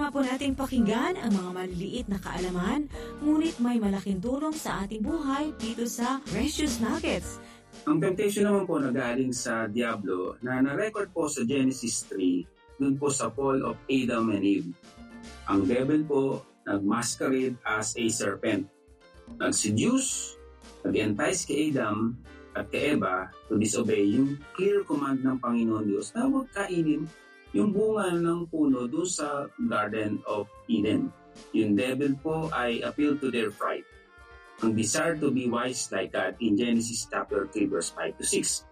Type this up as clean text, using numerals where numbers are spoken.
nga po nating pakinggan ang mga maliliit na kaalaman, ngunit may malaking tulong sa ating buhay dito sa Precious Nuggets. Ang temptation naman po na galing sa Diablo na na-record po sa Genesis 3 dun po sa fall of Adam and Eve. Ang devil po nag-masquerade as a serpent. Nag-seduce, nag-entice kay Adam at kay Eva to disobey yung clear command ng Panginoon Diyos na huwag kainin yung bunga ng puno doon sa Garden of Eden. Yung devil po ay appeal to their pride. Ang desire to be wise like God in Genesis chapter 3 verse 5 to 6.